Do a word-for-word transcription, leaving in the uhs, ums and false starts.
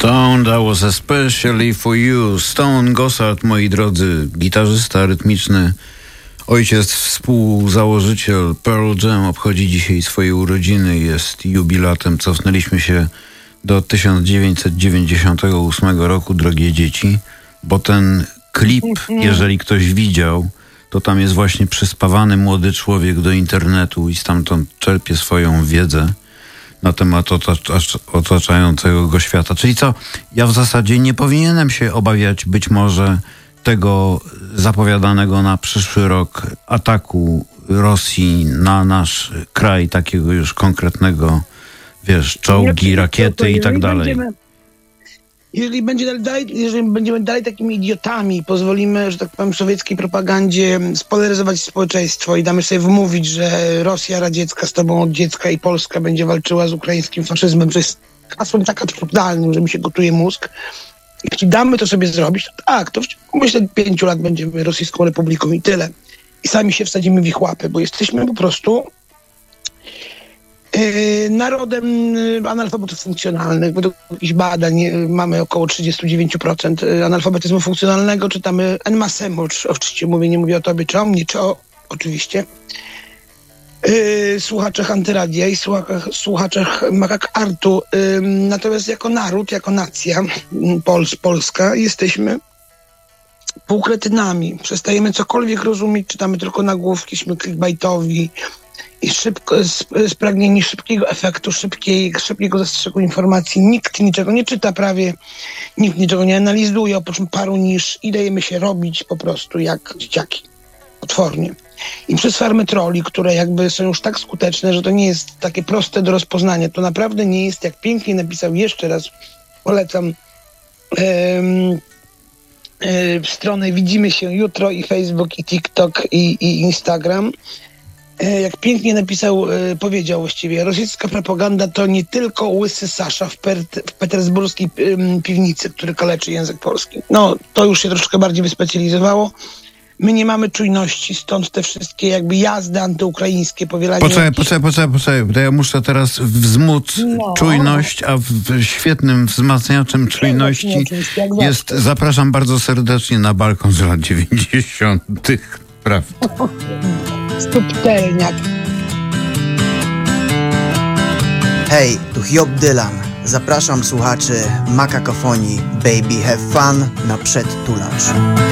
Stone, that was especially for you. Stone Gossard, moi drodzy, gitarzysta rytmiczny, ojciec, współzałożyciel Pearl Jam, obchodzi dzisiaj swoje urodziny, jest jubilatem. Cofnęliśmy się do tysiąc dziewięćset dziewięćdziesiątego ósmego roku, drogie dzieci, bo ten klip, jeżeli ktoś widział, to tam jest właśnie przyspawany młody człowiek do internetu i stamtąd czerpie swoją wiedzę na temat otacz- otaczającego go świata. Czyli co, ja w zasadzie nie powinienem się obawiać być może tego zapowiadanego na przyszły rok ataku Rosji na nasz kraj, takiego już konkretnego, wiesz, czołgi, rakiety i tak dalej. Jeżeli, będzie dalej, jeżeli będziemy dalej takimi idiotami, pozwolimy, że tak powiem, sowieckiej propagandzie spolaryzować społeczeństwo i damy sobie wmówić, że Rosja radziecka z tobą od dziecka i Polska będzie walczyła z ukraińskim faszyzmem, co jest hasłem tak absurdalnym, że mi się gotuje mózg. Jeśli damy to sobie zrobić, to tak, to w ciągu, myślę, pięciu lat będziemy Rosyjską Republiką i tyle. I sami się wsadzimy w ich łapy, bo jesteśmy po prostu Yy, narodem yy, analfabetów funkcjonalnych. Według jakichś badań yy, mamy około trzydzieści dziewięć procent analfabetyzmu funkcjonalnego. Czytamy en masse, oczywiście mówię, nie mówię o tobie czy o mnie, czy o, oczywiście, yy, słuchaczach Antyradia i słuchaczach, słuchaczach Makak Artu. Yy, natomiast jako naród, jako nacja Pols, Polska jesteśmy półkretynami. Przestajemy cokolwiek rozumieć, czytamy tylko nagłówki, jesteśmy clickbaitowi, i szybko, spragnieni szybkiego efektu, szybkiej, szybkiego zastrzyku informacji. Nikt niczego nie czyta prawie, nikt niczego nie analizuje, oprócz paru nisz i dajemy się robić po prostu jak dzieciaki. Potwornie. I przez farmy troli, które jakby są już tak skuteczne, że to nie jest takie proste do rozpoznania. To naprawdę nie jest, jak pięknie napisał, jeszcze raz polecam um, um, stronę Widzimy się jutro i Facebook, i TikTok, i, i Instagram. Jak pięknie napisał, powiedział właściwie, rosyjska propaganda to nie tylko łysy Sasza w, per, w petersburskiej piwnicy, który kaleczy język polski. No, to już się troszkę bardziej wyspecjalizowało. My nie mamy czujności, stąd te wszystkie jakby jazdy antyukraińskie, powielanie... Poczekaj, jakichś... poczekaj, poczekaj, poczekaj, bo ja muszę teraz wzmóc no. czujność, a w świetnym wzmacniaczem czujności jest, zapraszam bardzo serdecznie na balkon z lat dziewięćdziesiątych. Prawda. Subtelniak. Hej, tu Hiob Dylan. Zapraszam słuchaczy Makakofonii Baby Have Fun na przedtulacz.